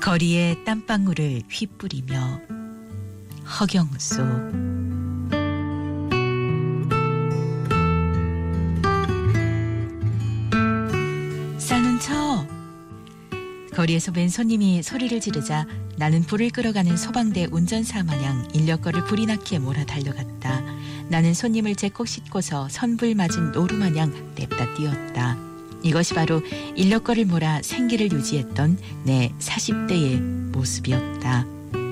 거리에 땀방울을 휘뿌리며 허경수. 쌀눈 쳐. 거리에서 웬 손님이 소리를 지르자 나는 불을 끌어가는 소방대 운전사 마냥 인력거를 불이 나게 몰아 달려갔다. 나는 손님을 제콕 싣고서 선불 맞은 노루 마냥 냅다 뛰었다. 이것이 바로 인력거를 몰아 생기를 유지했던 내 40대의 모습이었다.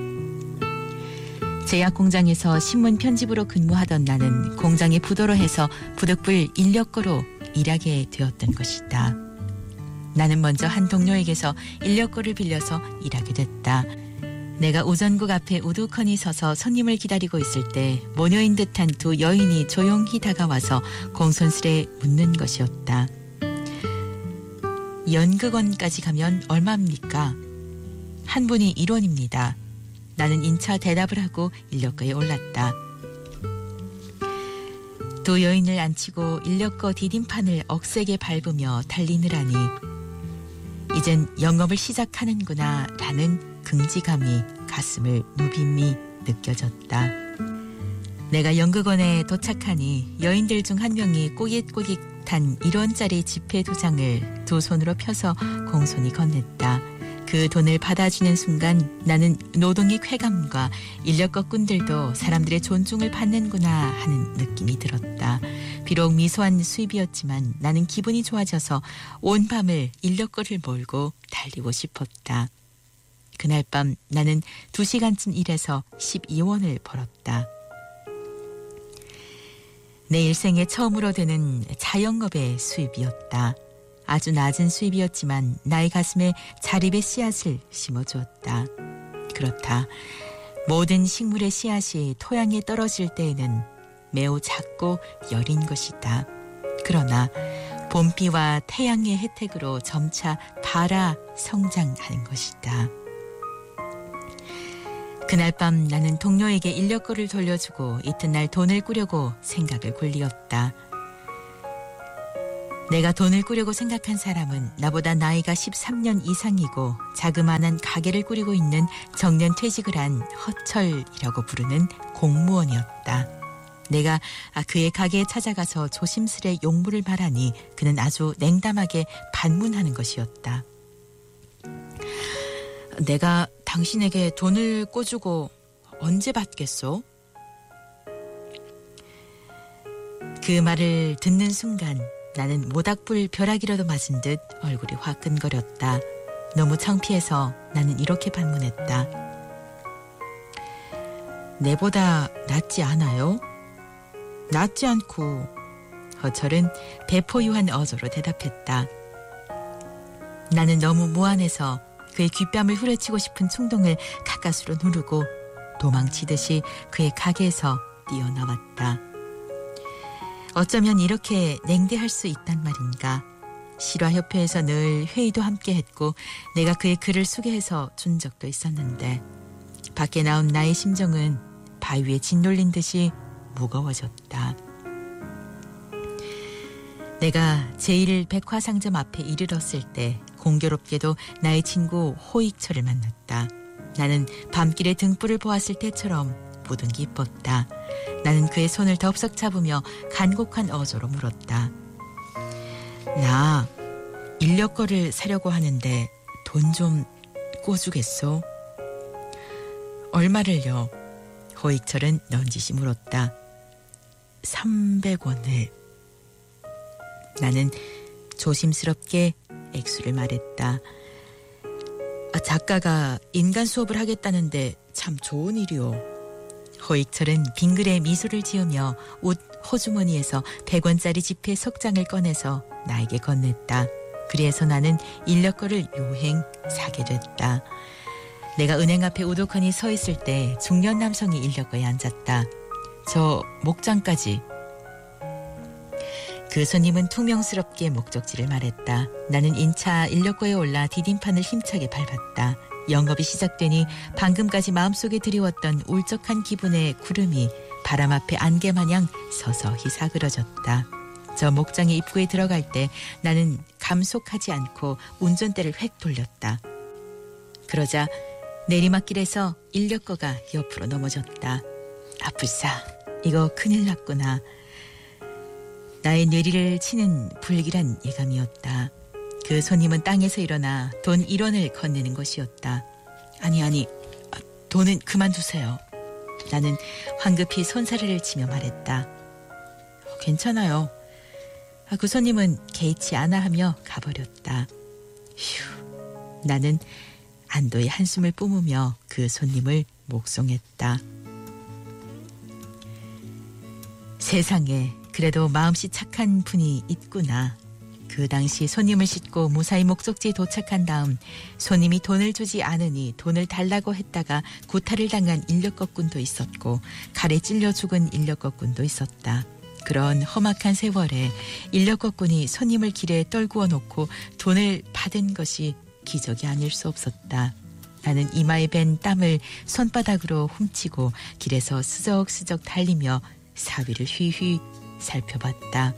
제약 공장에서 신문 편집으로 근무하던 나는 공장의 부도로 해서 부득불 인력거로 일하게 되었던 것이다. 나는 먼저 한 동료에게서 인력거를 빌려서 일하게 됐다. 내가 우전국 앞에 우두커니 서서 손님을 기다리고 있을 때 모녀인 듯한 두 여인이 조용히 다가와서 공손스레 묻는 것이었다. 연극원까지 가면 얼마입니까? 한 분이 1원입니다. 나는 인차 대답을 하고 인력거에 올랐다. 두 여인을 앉히고 인력거 디딤판을 억세게 밟으며 달리느라니 이젠 영업을 시작하는구나 라는 긍지감이 가슴을 무빈히 느껴졌다. 내가 연극원에 도착하니 여인들 중 한 명이 꼬깃꼬깃한 1원짜리 지폐 2장을 두 손으로 펴서 공손히 건넸다. 그 돈을 받아주는 순간 나는 노동의 쾌감과 인력거꾼들도 사람들의 존중을 받는구나 하는 느낌이 들었다. 비록 미소한 수입이었지만 나는 기분이 좋아져서 온 밤을 인력거를 몰고 달리고 싶었다. 그날 밤 나는 2시간쯤 일해서 12원을 벌었다. 내 일생에 처음으로 되는 자영업의 수입이었다. 아주 낮은 수입이었지만 나의 가슴에 자립의 씨앗을 심어주었다. 그렇다. 모든 식물의 씨앗이 토양에 떨어질 때에는 매우 작고 여린 것이다. 그러나 봄비와 태양의 혜택으로 점차 발아 성장하는 것이다. 그날 밤 나는 동료에게 인력거를 돌려주고 이튿날 돈을 꾸려고 생각을 굴리었다. 내가 돈을 꾸려고 생각한 사람은 나보다 나이가 13년 이상이고 자그마한 가게를 꾸리고 있는 정년 퇴직을 한 허철이라고 부르는 공무원이었다. 내가 그의 가게에 찾아가서 조심스레 용무를 말하니 그는 아주 냉담하게 반문하는 것이었다. 내가 당신에게 돈을 꿔주고 언제 받겠소? 그 말을 듣는 순간 나는 모닥불 벼락이라도 맞은 듯 얼굴이 화끈거렸다. 너무 창피해서 나는 이렇게 반문했다. 내보다 낫지 않아요? 낫지 않고. 허철은 배포유한 어조로 대답했다. 나는 너무 무안해서 그의 귓뺨을 후려치고 싶은 충동을 가까스로 누르고 도망치듯이 그의 가게에서 뛰어나왔다. 어쩌면 이렇게 냉대할 수 있단 말인가. 실화협회에서 늘 회의도 함께 했고 내가 그의 글을 소개해서 준 적도 있었는데 밖에 나온 나의 심정은 바위에 짓눌린 듯이 무거워졌다. 내가 제1백화상점 앞에 이르렀을 때 공교롭게도 나의 친구 호익철을 만났다. 나는 밤길에 등불을 보았을 때처럼 모든 게 이뻤다. 나는 그의 손을 덥석 잡으며 간곡한 어조로 물었다. 나 인력거를 사려고 하는데 돈 좀 꿔주겠소? 얼마를요? 호익철은 넌지시 물었다. 300원을. 나는 조심스럽게 액수를 말했다. 작가가 인간 수업을 하겠다는데 참 좋은 일이오. 호익철은 빙그레 미소를 지으며 옷 호주머니에서 100원짜리 지폐 석 장을 꺼내서 나에게 건넸다. 그래서 나는 인력거를 요행 사게 됐다. 내가 은행 앞에 우두커니 서 있을 때 중년 남성이 인력거에 앉았다. 저 목장까지. 그 손님은 퉁명스럽게 목적지를 말했다. 나는 인차 인력거에 올라 디딤판을 힘차게 밟았다. 영업이 시작되니 방금까지 마음속에 드리웠던 울적한 기분의 구름이 바람 앞에 안개마냥 서서히 사그러졌다. 저 목장의 입구에 들어갈 때 나는 감속하지 않고 운전대를 획 돌렸다. 그러자 내리막길에서 인력거가 옆으로 넘어졌다. 아뿔싸, 이거 큰일 났구나. 나의 뇌리를 치는 불길한 예감이었다. 그 손님은 땅에서 일어나 돈 1원을 건네는 것이었다. 아니, 돈은 그만두세요. 나는 황급히 손사래를 치며 말했다. 괜찮아요. 그 손님은 개의치 않아 하며 가버렸다. 휴, 나는 안도의 한숨을 뿜으며 그 손님을 목송했다. 세상에 그래도 마음씨 착한 분이 있구나. 그 당시 손님을 싣고 무사히 목적지에 도착한 다음 손님이 돈을 주지 않으니 돈을 달라고 했다가 구타를 당한 인력거꾼도 있었고 칼에 찔려 죽은 인력거꾼도 있었다. 그런 험악한 세월에 인력거꾼이 손님을 길에 떨구어 놓고 돈을 받은 것이 기적이 아닐 수 없었다. 나는 이마에 밴 땀을 손바닥으로 훔치고 길에서 스적스적 달리며 사위를 휘휘 살펴봤다.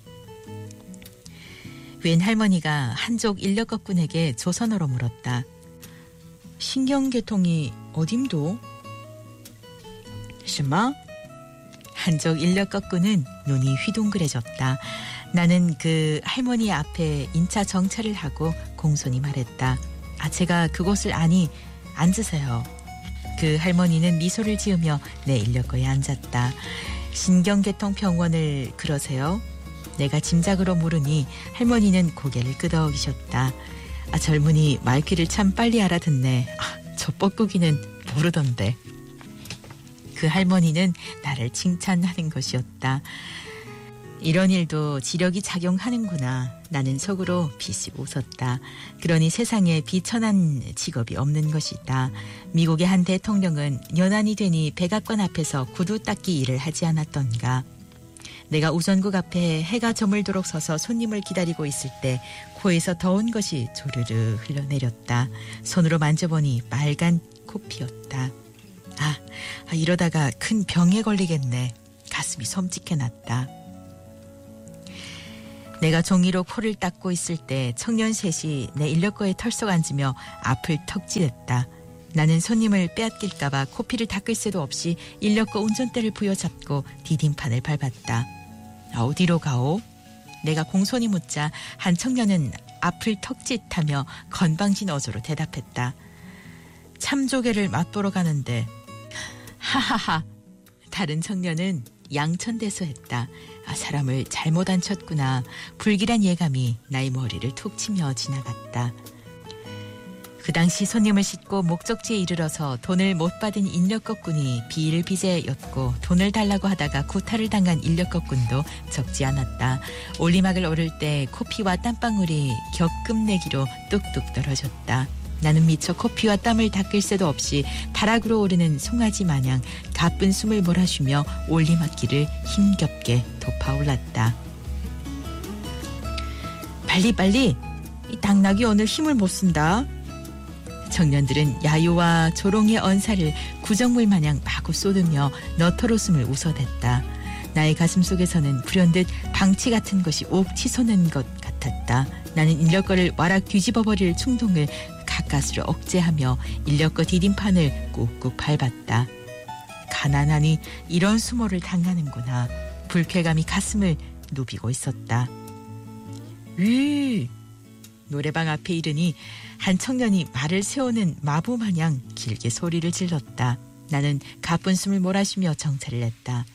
웬 할머니가 한족 인력거꾼에게 조선어로 물었다. 신경계통이 어dim도? 什么? 한족 인력거꾼은 눈이 휘둥그레졌다. 나는 그 할머니 앞에 인차 정차를 하고 공손히 말했다. 제가 그곳을 아니, 앉으세요. 그 할머니는 미소를 지으며 내 인력거에 앉았다. 신경계통병원을 그러세요? 내가 짐작으로 물으니 할머니는 고개를 끄덕이셨다. 젊은이 말귀를 참 빨리 알아듣네. 저 뻐꾸기는 모르던데. 그 할머니는 나를 칭찬하는 것이었다. 이런 일도 지력이 작용하는구나. 나는 속으로 비씩 웃었다. 그러니 세상에 비천한 직업이 없는 것이다. 미국의 한 대통령은 연안이 되니 백악관 앞에서 구두 닦기 일을 하지 않았던가. 내가 우선국 앞에 해가 저물도록 서서 손님을 기다리고 있을 때 코에서 더운 것이 조르르 흘러내렸다. 손으로 만져보니 빨간 코피였다. 이러다가 큰 병에 걸리겠네. 가슴이 섬찟해 났다. 내가 종이로 코를 닦고 있을 때 청년 셋이 내 인력거에 털썩 앉으며 앞을 턱질했다. 나는 손님을 빼앗길까봐 코피를 닦을 새도 없이 인력거 운전대를 부여잡고 디딤판을 밟았다. 어디로 가오? 내가 공손히 묻자 한 청년은 앞을 턱짓하며 건방진 어조로 대답했다. 참조개를 맛보러 가는데. 하하하. 다른 청년은 양천대소 했다. 사람을 잘못 앉혔구나. 불길한 예감이 나의 머리를 툭 치며 지나갔다. 그 당시 손님을 싣고 목적지에 이르러서 돈을 못 받은 인력거꾼이 비일비재였고 돈을 달라고 하다가 구타를 당한 인력거꾼도 적지 않았다. 올리막을 오를 때 코피와 땀방울이 격금내기로 뚝뚝 떨어졌다. 나는 미처 코피와 땀을 닦을 새도 없이 다락으로 오르는 송아지 마냥 가쁜 숨을 몰아쉬며 올리막길을 힘겹게 돋아올랐다. 빨리! 이 당나귀 오늘 힘을 못 쓴다. 청년들은 야유와 조롱의 언사를 구정물 마냥 마구 쏟으며 너털웃음을 웃어댔다. 나의 가슴 속에서는 불현듯 방치 같은 것이 옥 치솟는 것 같았다. 나는 인력거를 와락 뒤집어버릴 충동을 가까스로 억제하며 인력거 디딤판을 꾹꾹 밟았다. 가난하니 이런 수모를 당하는구나. 불쾌감이 가슴을 누비고 있었다. 노래방 앞에 이르니 한 청년이 말을 세우는 마부 마냥 길게 소리를 질렀다. 나는 가쁜 숨을 몰아쉬며 정차를 냈다.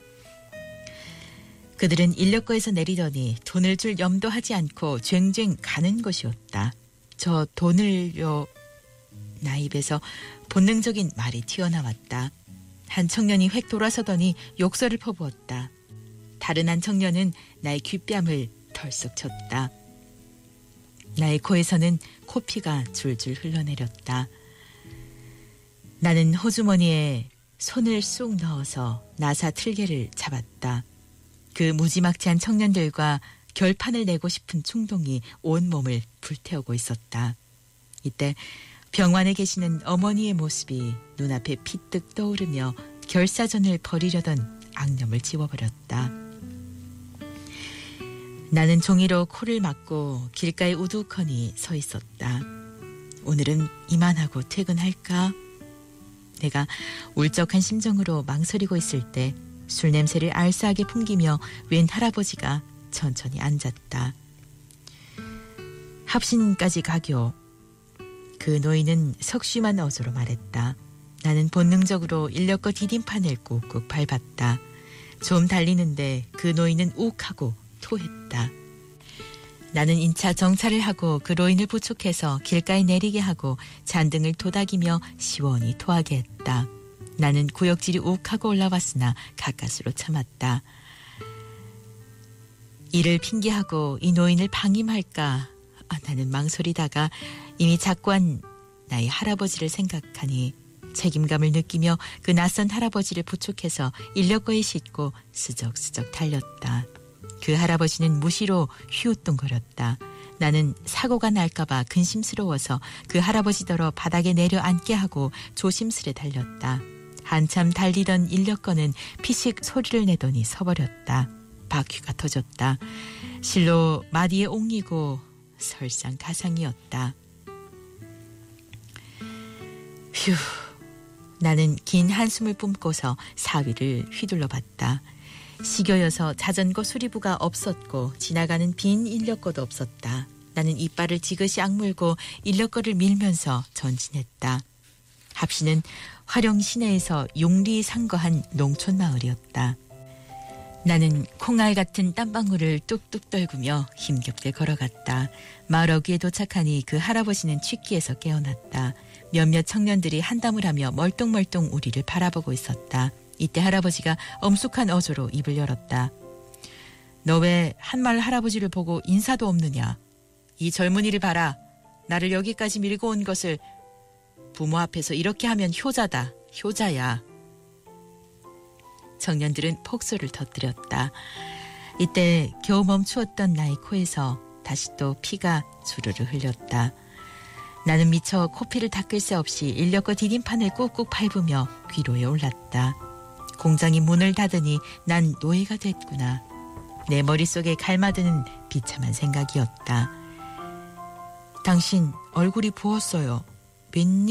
그들은 인력거에서 내리더니 돈을 줄 염도 하지 않고 쟁쟁 가는 것이었다. 저 돈을요. 나 입에서 본능적인 말이 튀어나왔다. 한 청년이 획 돌아서더니 욕설을 퍼부었다. 다른 한 청년은 나의 귓뺨을 털썩 쳤다. 나의 코에서는 코피가 줄줄 흘러내렸다. 나는 호주머니에 손을 쑥 넣어서 나사 틀개를 잡았다. 그 무지막지한 청년들과 결판을 내고 싶은 충동이 온몸을 불태우고 있었다. 이때 병환에 계시는 어머니의 모습이 눈앞에 피뜩 떠오르며 결사전을 벌이려던 악념을 지워버렸다. 나는 종이로 코를 막고 길가에 우두커니 서 있었다. 오늘은 이만하고 퇴근할까? 내가 울적한 심정으로 망설이고 있을 때 술 냄새를 알싸하게 풍기며 웬 할아버지가 천천히 앉았다. 합신까지 가교. 그 노인은 석쉬만 어조로 말했다. 나는 본능적으로 인력거 디딤판을 꾹꾹 밟았다. 좀 달리는데 그 노인은 욱하고 토했다. 나는 인차 정차를 하고 그 노인을 부축해서 길가에 내리게 하고 잔등을 도닥이며 시원히 토하게 했다. 나는 구역질이 욱하고 올라왔으나 가까스로 참았다. 이를 핑계하고 이 노인을 방임할까? 나는 망설이다가 이미 작고한 나의 할아버지를 생각하니 책임감을 느끼며 그 낯선 할아버지를 부축해서 인력거에 싣고 스적스적 달렸다. 그 할아버지는 무시로 휘우뚱거렸다. 나는 사고가 날까봐 근심스러워서 그 할아버지더러 바닥에 내려앉게 하고 조심스레 달렸다. 한참 달리던 인력거는 피식 소리를 내더니 서버렸다. 바퀴가 터졌다. 실로 마디에 옹이고 설상가상이었다. 휴. 나는 긴 한숨을 뿜고서 사위를 휘둘러 봤다. 시겨여서 자전거 수리부가 없었고 지나가는 빈 인력거도 없었다. 나는 이빨을 지그시 악물고 인력거를 밀면서 전진했다. 합시는 화령 시내에서 용리 상거한 농촌 마을이었다. 나는 콩알 같은 땀방울을 뚝뚝 떨구며 힘겹게 걸어갔다. 마을 어귀에 도착하니 그 할아버지는 취기에서 깨어났다. 몇몇 청년들이 한담을 하며 멀뚱멀뚱 우리를 바라보고 있었다. 이때 할아버지가 엄숙한 어조로 입을 열었다. 너 왜 한말 할아버지를 보고 인사도 없느냐? 이 젊은이를 봐라. 나를 여기까지 밀고 온 것을 부모 앞에서 이렇게 하면 효자다. 효자야. 청년들은 폭소를 터뜨렸다. 이때 겨우 멈추었던 나의 코에서 다시 또 피가 주르르 흘렸다. 나는 미처 코피를 닦을 새 없이 인력거 디딤판을 꾹꾹 밟으며 귀로에 올랐다. 공장이 문을 닫으니 난 노예가 됐구나. 내 머릿속에 갈마드는 비참한 생각이었다. 당신 얼굴이 부었어요. 웬일?